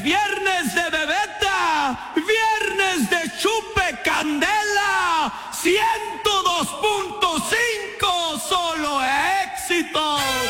viernes de bebeta, viernes de chupe candela, 102.5 solo éxito.